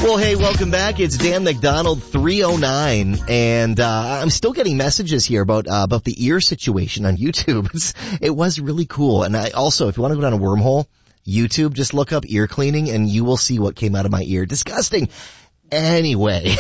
Well, hey, welcome back. It's Dan McDonald, 309, and I'm still getting messages here about the ear situation on YouTube. It was really cool, and I also, if you want to go down a wormhole, YouTube, just look up ear cleaning, and you will see what came out of my ear. Disgusting. Anyway,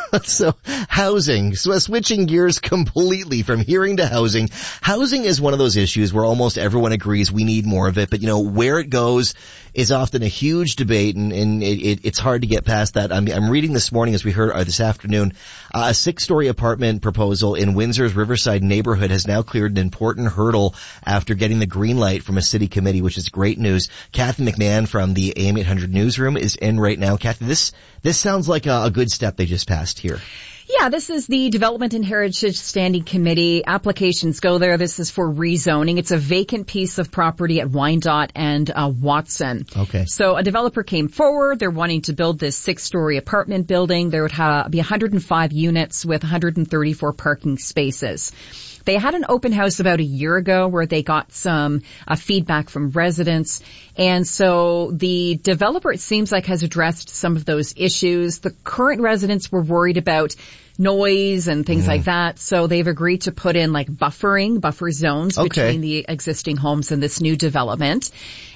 so housing, so switching gears completely from hearing to housing. Housing is one of those issues where almost everyone agrees we need more of it, but where it goes is often a huge debate, and it's hard to get past that. I'm reading this morning, as we heard this afternoon, a 6-story apartment proposal in Windsor's Riverside neighborhood has now cleared an important hurdle after getting the green light from a city committee, which is great news. Kathy McMahon from the AM 800 newsroom is in right now. Kathy, this sounds like a good step they just passed here. Yeah, this is the Development and Heritage Standing Committee. Applications go there. This is for rezoning. It's a vacant piece of property at Wyandotte and Watson. Okay. So a developer came forward. They're wanting to build this 6-story apartment building. There would be 105 units with 134 parking spaces. They had an open house about a year ago where they got some feedback from residents. And so the developer, it seems like, has addressed some of those issues. The current residents were worried about noise and things like that. So they've agreed to put in buffer zones between the existing homes and this new development.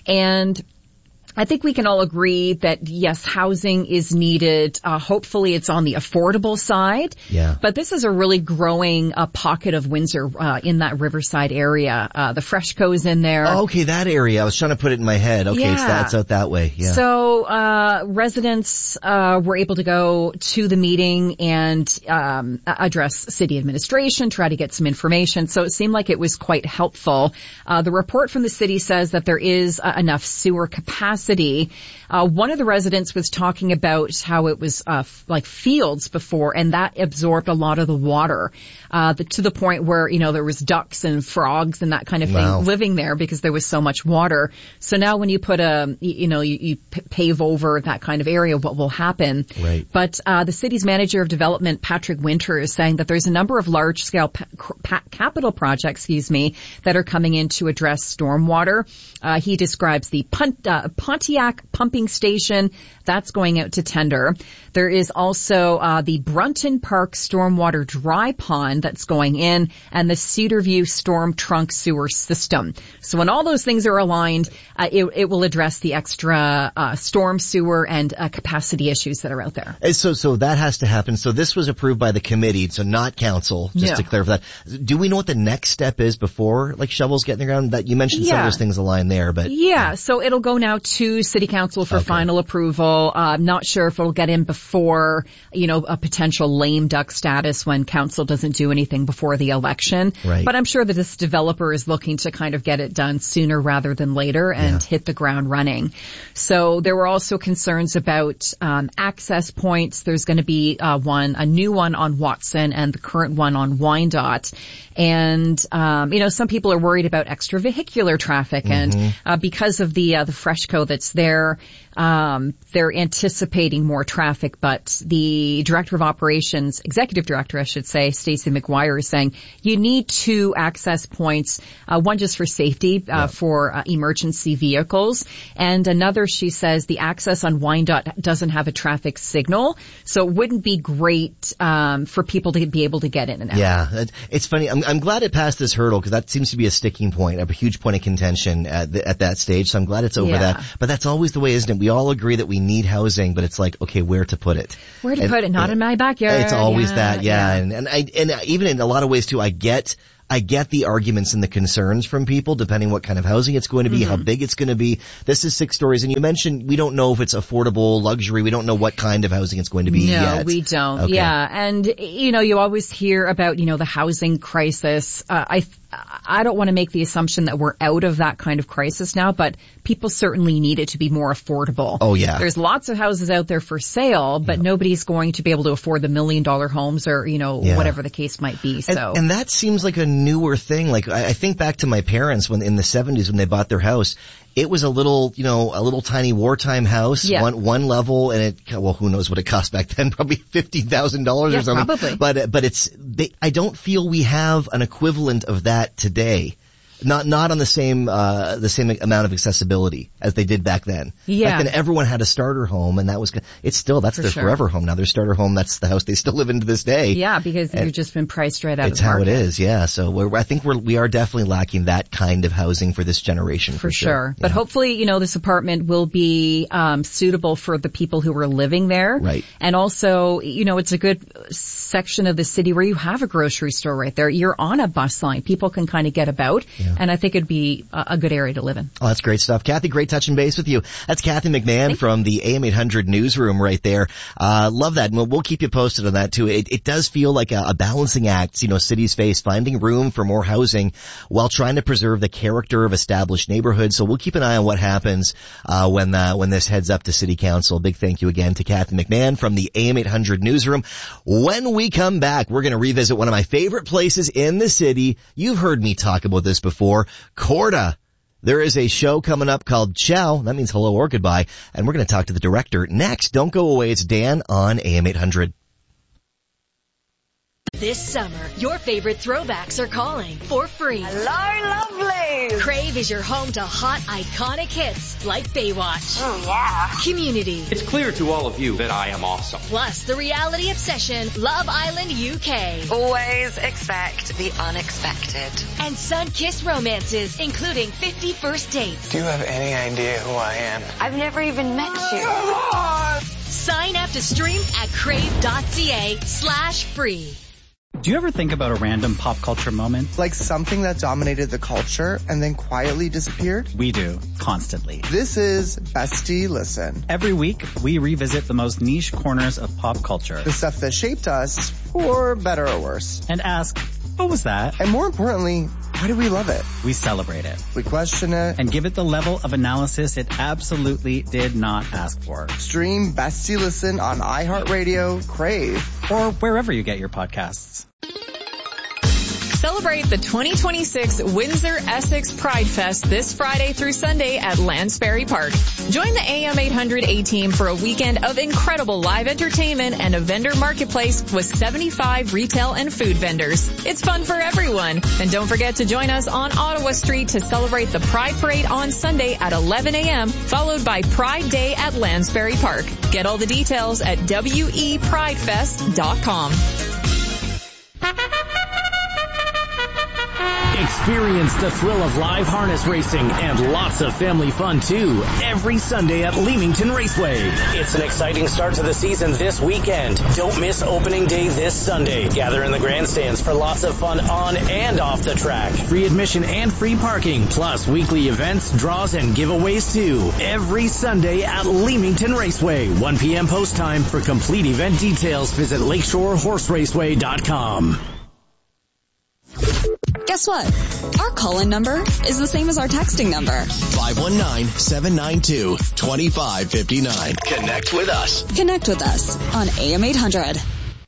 And I think we can all agree that, yes, housing is needed. Hopefully it's on the affordable side. Yeah. But this is a really growing pocket of Windsor in that Riverside area. The Freshco's in there. Oh, okay, that area. I was trying to put it in my head. Okay, so that's out that way. Yeah. So residents were able to go to the meeting and address city administration, try to get some information. So it seemed like it was quite helpful. The report from the city says that there is enough sewer capacity. One of the residents was talking about how it was like fields before, and that absorbed a lot of the water to the point where there was ducks and frogs and that kind of thing living there because there was so much water. So now when you put you pave over that kind of area, what will happen? Right. But the city's manager of development, Patrick Winter, is saying that there's a number of large scale capital projects, that are coming in to address stormwater. He describes the Pontiac pumping station that's going out to tender. There is also the Brunton Park stormwater dry pond that's going in, and the Cedarview storm trunk sewer system. So when all those things are aligned, it will address the extra storm sewer and capacity issues that are out there. So that has to happen. So this was approved by the committee, so not council, just to clarify that. Do we know what the next step is before shovels get in the ground? That you mentioned some of those things align there, but so it'll go now to City Council for final approval. I'm not sure if it'll get in before, a potential lame duck status when council doesn't do anything before the election. Right. But I'm sure that this developer is looking to kind of get it done sooner rather than later and hit the ground running. So there were also concerns about access points. There's going to be a new one on Watson and the current one on Wyandotte. And, some people are worried about extra vehicular traffic and because of the Freshco that's there, they're anticipating more traffic, but the executive director, I should say, Stacey McGuire, is saying you need 2 access points, one just for safety, for emergency vehicles, and another, she says, the access on Wyandotte doesn't have a traffic signal, so it wouldn't be great for people to be able to get in and out. Yeah, it's funny. I'm glad it passed this hurdle because that seems to be a sticking point, a huge point of contention at that stage, so I'm glad it's over that. But that's always the way, isn't it? We all agree that we need housing, but it's like, okay, where to put it? Not in my backyard. It's always that, And even in a lot of ways too, I get the arguments and the concerns from people, depending what kind of housing it's going to be, how big it's going to be. This is 6 stories, and you mentioned we don't know if it's affordable, luxury. We don't know what kind of housing it's going to be yet. No, we don't. Okay. Yeah, and you always hear about the housing crisis. I don't want to make the assumption that we're out of that kind of crisis now, but people certainly need it to be more affordable. Oh, yeah. There's lots of houses out there for sale, but nobody's going to be able to afford the $1 million homes or, whatever the case might be. So, and that seems like a newer thing. Like, I think back to my parents when in the 70s when they bought their house. It was a little tiny wartime house, one level, and who knows what it cost back then? Probably $50,000 or something. Probably. But I don't feel we have an equivalent of that today. Not on the same amount of accessibility as they did back then. Yeah. Back then everyone had a starter home, and that's their forever home. Now their starter home, that's the house they still live in to this day. Yeah, because you've just been priced right out of the It's market. how it is, yeah. So I think we are definitely lacking that kind of housing for this generation. For sure. But hopefully, this apartment will be suitable for the people who are living there. Right. And also, it's a good section of the city where you have a grocery store right there. You're on a bus line. People can kind of get about. Yeah. And I think it'd be a good area to live in. Oh, that's great stuff. Kathy, great touching base with you. That's Kathy McMahon from the AM 800 newsroom right there. Love that. And we'll keep you posted on that too. It does feel like a balancing act, cities face finding room for more housing while trying to preserve the character of established neighborhoods. So we'll keep an eye on what happens, when this heads up to City Council. Big thank you again to Kathy McMahon from the AM 800 newsroom. When we come back, we're going to revisit one of my favorite places in the city. You've heard me talk about this before, Corda. There is a show coming up called Ciao. That means hello or goodbye. And we're going to talk to the director next. Don't go away. It's Dan on AM 800. This summer, your favorite throwbacks are calling for free. Hello, lovely! Crave is your home to hot, iconic hits like Baywatch. Oh, yeah. Community. It's clear to all of you that I am awesome. Plus, the reality obsession, Love Island UK. Always expect the unexpected. And sun-kissed romances, including 50 First Dates. Do you have any idea who I am? I've never even met you. Sign up to stream at crave.ca/free. Do you ever think about a random pop culture moment? Like something that dominated the culture and then quietly disappeared? We do, constantly. This is Bestie Listen. Every week, we revisit the most niche corners of pop culture. The stuff that shaped us, for better or worse. And ask, what was that? And more importantly, why do we love it? We celebrate it. We question it. And give it the level of analysis it absolutely did not ask for. Stream Bestie Listen on iHeartRadio, Crave, or wherever you get your podcasts. Celebrate the 2026 Windsor Essex Pride Fest this Friday through Sunday at Lansbury Park. Join the AM 800 A-Team for a weekend of incredible live entertainment and a vendor marketplace with 75 retail and food vendors. It's fun for everyone. And don't forget to join us on Ottawa Street to celebrate the Pride Parade on Sunday at 11 a.m., followed by Pride Day at Lansbury Park. Get all the details at wepridefest.com. Experience the thrill of live harness racing and lots of family fun too every Sunday at Leamington Raceway. It's an exciting start to the season this weekend. Don't miss opening day this Sunday. Gather in the grandstands for lots of fun on and off the track. Free admission and free parking, plus weekly events, draws, and giveaways too. Every Sunday at Leamington Raceway. 1 p.m. post time. For complete event details, visit lakeshorehorseraceway.com. Guess what? Our call-in number is the same as our texting number. 519-792-2559. Connect with us. Connect with us on AM 800.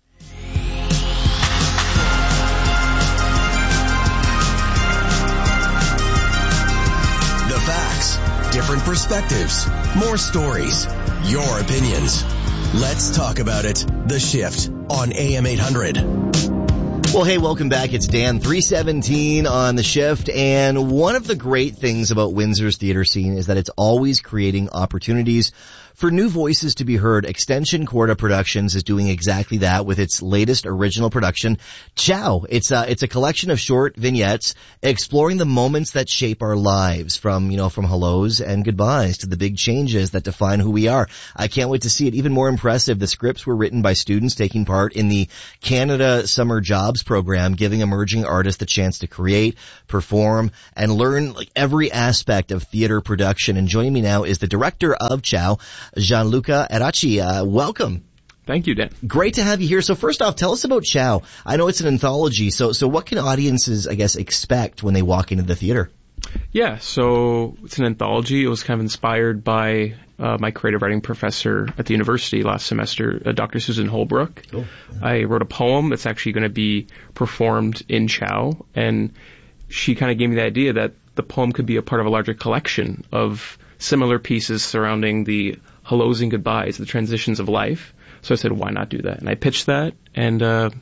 The facts, different perspectives, more stories, your opinions. Let's talk about it. The Shift on AM 800. Well, hey, welcome back. It's Dan, 317 on The Shift, and one of the great things about Windsor's theater scene is that it's always creating opportunities for new voices to be heard. Extension Corda Productions is doing exactly that with its latest original production, Ciao. It's a collection of short vignettes exploring the moments that shape our lives, from hellos and goodbyes to the big changes that define who we are. I can't wait to see it. Even more impressive, the scripts were written by students taking part in the Canada Summer Jobs program, giving emerging artists the chance to create, perform, and learn every aspect of theater production. And joining me now is the director of Ciao, Gianluca Eracci. Welcome. Thank you, Dan. Great to have you here. So first off, tell us about Ciao. I know it's an anthology, so what can audiences, I guess, expect when they walk into the theater? Yeah, so it's an anthology. It was kind of inspired by my creative writing professor at the university last semester, Dr. Susan Holbrook. Oh, yeah. I wrote a poem that's actually going to be performed in Ciao, and she kind of gave me the idea that the poem could be a part of a larger collection of similar pieces surrounding the hellos and goodbyes, the transitions of life. So I said, why not do that? And I pitched that, and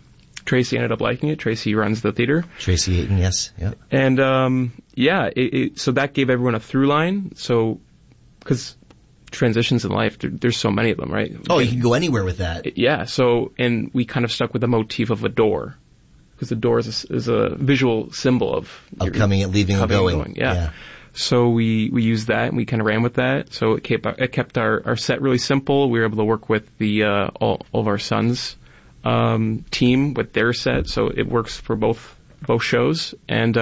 Tracy ended up liking it. Tracy runs the theater. Tracy Ayton, yes. Yeah. And, so that gave everyone a through line. So, because transitions in life, there's so many of them, right? Oh, you can go anywhere with that. Yeah. So, and we kind of stuck with the motif of a door, because the door is a visual symbol of coming and leaving and going. Yeah. So we used that and we kind of ran with that. So it kept our set really simple. We were able to work with the all of our sons' team with their set, so it works for both shows. And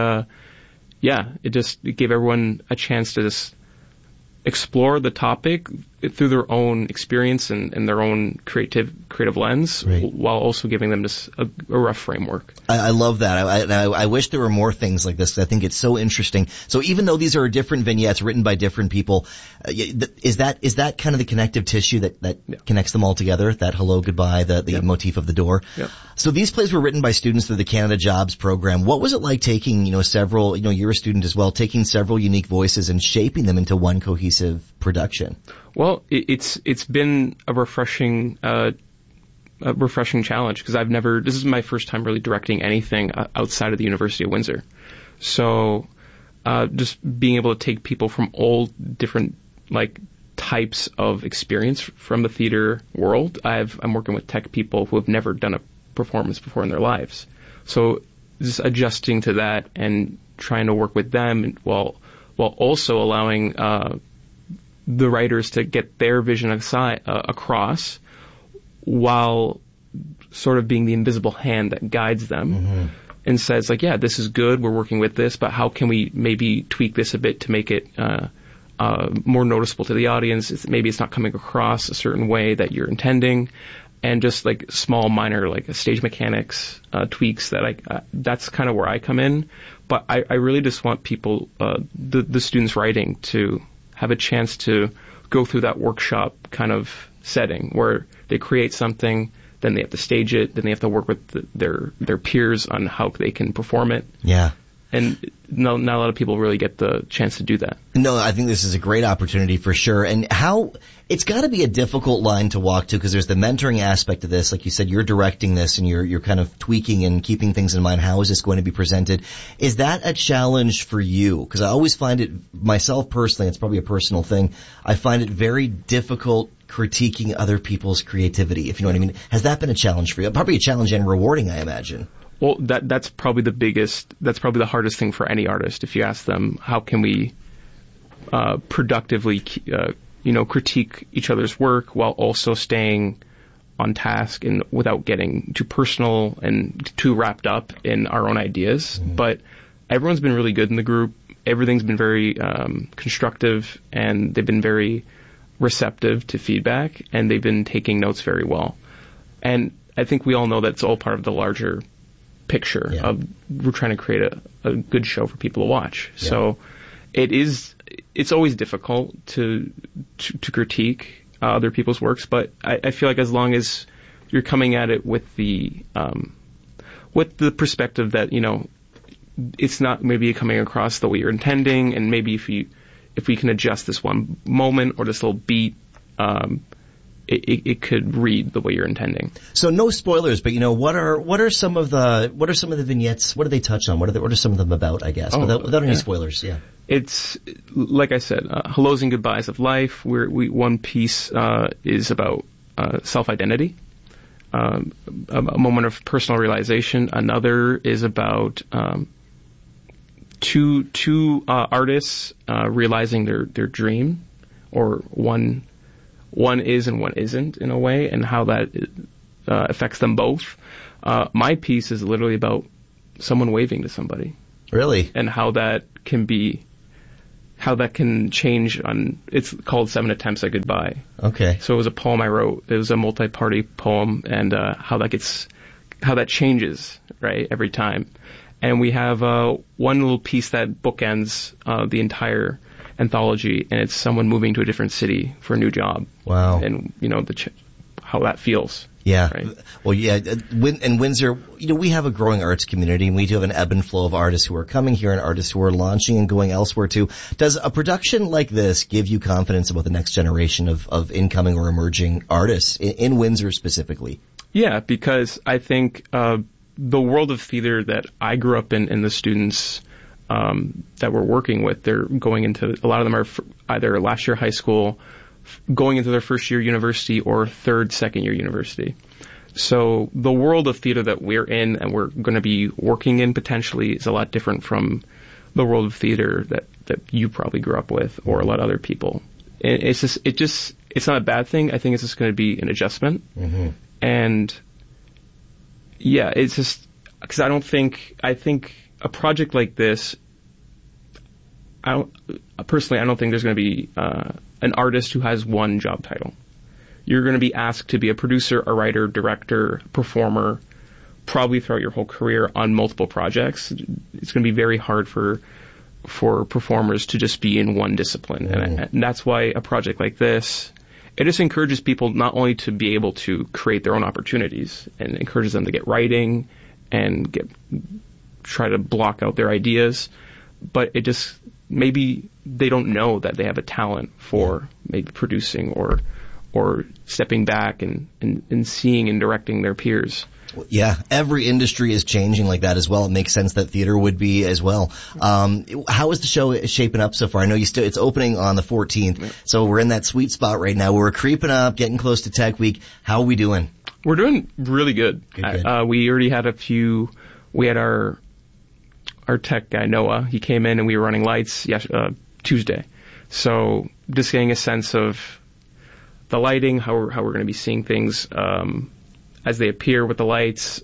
it gave everyone a chance to just explore the topic through their own experience and their own creative lens, right, while also giving them just a rough framework. I love that. I wish there were more things like this. I think it's so interesting. So even though these are different vignettes written by different people, is that kind of the connective tissue that connects them all together? That hello, goodbye, the motif of the door. Yep. So these plays were written by students through the Canada Jobs program. What was it like taking, several, you're a student as well, taking several unique voices and shaping them into one cohesive production? Well, it's been a refreshing challenge, because this is my first time really directing anything outside of the University of Windsor. So, just being able to take people from all different, types of experience from the theater world. I'm working with tech people who have never done a performance before in their lives. So, just adjusting to that and trying to work with them while also allowing, the writers to get their vision across, while sort of being the invisible hand that guides them and says, this is good, we're working with this, but how can we maybe tweak this a bit to make it more noticeable to the audience? Maybe it's not coming across a certain way that you're intending, and just small minor stage mechanics tweaks that's kind of where I come in. But I really just want people, the students writing, to have a chance to go through that workshop kind of setting where they create something, then they have to stage it, then they have to work with their peers on how they can perform it. Yeah. And not a lot of people really get the chance to do that. No, I think this is a great opportunity for sure. And it's got to be a difficult line to walk to, because there's the mentoring aspect of this. Like you said, you're directing this and you're kind of tweaking and keeping things in mind. How is this going to be presented? Is that a challenge for you? Because I always find it, myself personally, it's probably a personal thing, I find it very difficult critiquing other people's creativity, if you know what I mean. Has that been a challenge for you? Probably a challenge and rewarding, I imagine. Well, that's probably the hardest thing for any artist. If you ask them, how can we productively, critique each other's work while also staying on task and without getting too personal and too wrapped up in our own ideas. Mm-hmm. But everyone's been really good in the group. Everything's been very constructive, and they've been very receptive to feedback, and they've been taking notes very well. And I think we all know that it's all part of the larger picture of we're trying to create a good show for people to watch. Yeah. So it's always difficult to critique other people's works, but I feel like as long as you're coming at it with the perspective that, it's not maybe coming across the way you're intending, and maybe if we can adjust this one moment or this little beat, it could read the way you're intending. So no spoilers, but what are some of the vignettes? What do they touch on? What are some of them about, I guess, without any spoilers? Yeah. It's like I said, hellos and goodbyes of life. One piece is about self-identity, a moment of personal realization. Another is about two artists realizing their dream, or one is and one isn't, in a way, and how that affects them both. My piece is literally about someone waving to somebody. Really? And how that can change it's called 7 Attempts at Goodbye. Okay. So it was a poem I wrote. It was a multi-party poem, and how that changes, right, every time. And we have one little piece that bookends the entire anthology, and it's someone moving to a different city for a new job. Wow. And, how that feels. Yeah. Right? Well, yeah. In Windsor, we have a growing arts community, and we do have an ebb and flow of artists who are coming here and artists who are launching and going elsewhere too. Does a production like this give you confidence about the next generation of incoming or emerging artists in Windsor specifically? Yeah, because I think the world of theater that I grew up in, and the students that we're working with, they're going into, a lot of them are either last year high school, going into their first year university, or second year university. So the world of theater that we're in and we're going to be working in potentially is a lot different from the world of theater that you probably grew up with, or a lot of other people. And it's not a bad thing. I think it's just going to be an adjustment. Mm-hmm. And yeah, it's just, because I think a project like this, I don't think there's going to be an artist who has one job title. You're going to be asked to be a producer, a writer, director, performer, probably throughout your whole career on multiple projects. It's going to be very hard for performers to just be in one discipline. Mm. And that's why a project like this, it just encourages people not only to be able to create their own opportunities, and encourages them to get writing and try to block out their ideas, but it just, maybe they don't know that they have a talent for maybe producing or stepping back and seeing and directing their peers. Yeah, every industry is changing like that as well. It makes sense that theater would be as well. How is the show shaping up so far? I know it's opening on the 14th, so we're in that sweet spot right now. We're creeping up, getting close to Tech Week. How are we doing? We're doing really good. We already had we had our tech guy, Noah. He came in and we were running lights Tuesday. So just getting a sense of the lighting, how we're going to be seeing things as they appear with the lights.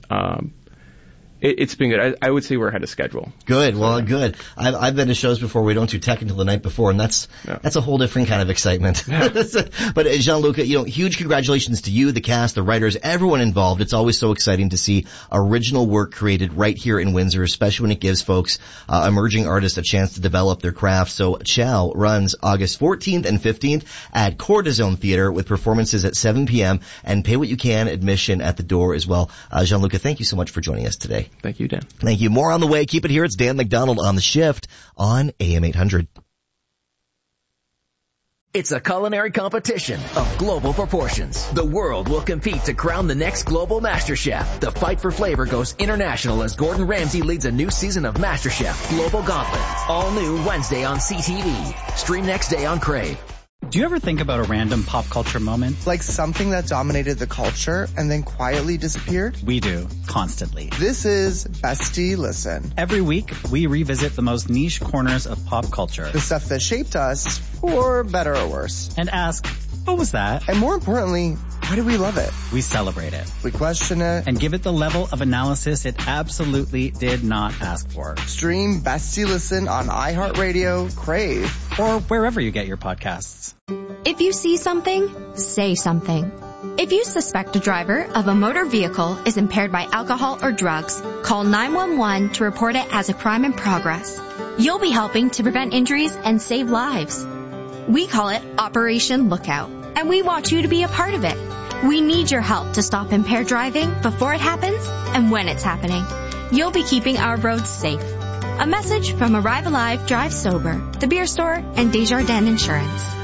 It's been good. I would say we're ahead of schedule. Good. Well, good. I've been to shows before. We don't do tech until the night before, and that's a whole different kind of excitement. Yeah. But Jean-Luc, huge congratulations to you, the cast, the writers, everyone involved. It's always so exciting to see original work created right here in Windsor, especially when it gives folks, emerging artists, a chance to develop their craft. So Chow runs August 14th and 15th at Cortisone Theater with performances at 7 p.m. and pay what you can, admission at the door as well. Jean-Luc, thank you so much for joining us today. Thank you, Dan. Thank you. More on the way. Keep it here. It's Dan McDonald on The Shift on AM 800. It's a culinary competition of global proportions. The world will compete to crown the next global MasterChef. The fight for flavor goes international as Gordon Ramsay leads a new season of MasterChef Global Gauntlet. All new Wednesday on CTV. Stream next day on Crave. Do you ever think about a random pop culture moment? Like something that dominated the culture and then quietly disappeared? We do, constantly. This is Bestie Listen. Every week, we revisit the most niche corners of pop culture. The stuff that shaped us, for better or worse. And ask, what was that? And more importantly, why do we love it? We celebrate it. We question it. And give it the level of analysis it absolutely did not ask for. Stream Bestie Listen on iHeartRadio, Crave, or wherever you get your podcasts. If you see something, say something. If you suspect a driver of a motor vehicle is impaired by alcohol or drugs, call 911 to report it as a crime in progress. You'll be helping to prevent injuries and save lives. We call it Operation Lookout, and we want you to be a part of it. We need your help to stop impaired driving before it happens and when it's happening. You'll be keeping our roads safe. A message from Arrive Alive, Drive Sober, The Beer Store, and Desjardins Insurance.